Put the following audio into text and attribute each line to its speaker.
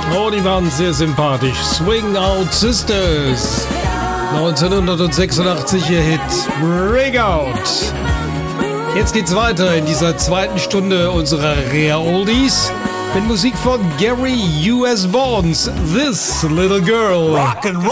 Speaker 1: Oh, die waren sehr sympathisch. Swing Out Sisters. 1986 ihr Hit Break Out. Jetzt geht's weiter in dieser zweiten Stunde unserer Rare Oldies mit Musik von Gary U.S. Bonds, This Little Girl.
Speaker 2: Rock and roll.